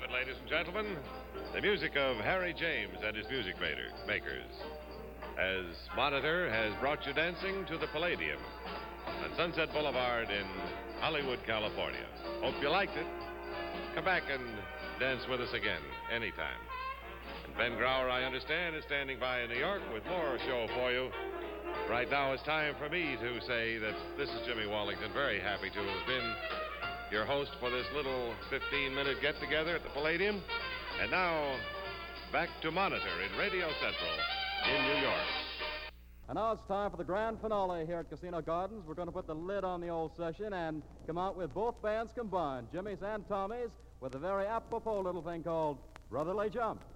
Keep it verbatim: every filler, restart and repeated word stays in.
it, ladies and gentlemen. The music of Harry James and his music maker, makers. As Monitor has brought you dancing to the Palladium on Sunset Boulevard in Hollywood, California. Hope you liked it. Come back and dance with us again anytime. And Ben Grauer, I understand, is standing by in New York with more show for you. Right now it's time for me to say that this is Jimmy Wallington, very happy to have been your host for this little fifteen-minute get-together at the Palladium. And now, back to Monitor in Radio Central in New York. And now it's time for the grand finale here at Casino Gardens. We're going to put the lid on the old session and come out with both bands combined, Jimmy's and Tommy's, with a very apropos little thing called Brotherly Jump.